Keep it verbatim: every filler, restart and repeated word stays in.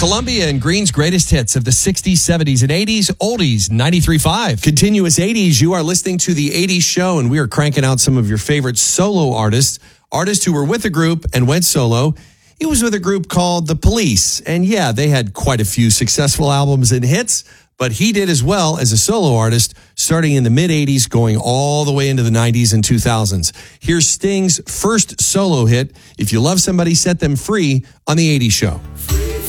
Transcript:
Columbia and Green's greatest hits of the sixties, seventies, and eighties. Oldies, ninety-three point five. Continuous eighties. You are listening to the eighties show, and we are cranking out some of your favorite solo artists, artists who were with a group and went solo. He was with a group called The Police, and yeah, they had quite a few successful albums and hits, but he did as well as a solo artist, starting in the mid-eighties, going all the way into the nineties and two thousands. Here's Sting's first solo hit, If You Love Somebody, Set Them Free, on the eighties show.